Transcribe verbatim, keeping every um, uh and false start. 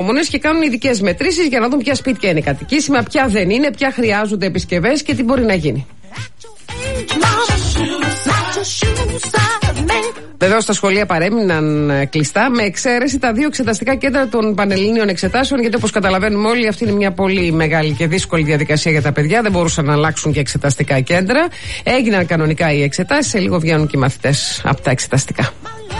Και κάνουν ειδικές μετρήσεις για να δουν ποια σπίτια είναι κατοικήσιμα, ποια δεν είναι, ποια χρειάζονται επισκευές και τι μπορεί να γίνει. Βεβαίως τα σχολεία παρέμειναν κλειστά, με εξαίρεση τα δύο εξεταστικά κέντρα των Πανελλήνιων Εξετάσεων, γιατί όπως καταλαβαίνουμε όλοι, αυτή είναι μια πολύ μεγάλη και δύσκολη διαδικασία για τα παιδιά. Δεν μπορούσαν να αλλάξουν και εξεταστικά κέντρα. Έγιναν κανονικά οι εξετάσεις, σε λίγο βγαίνουν και οι μαθητές από τα εξεταστικά.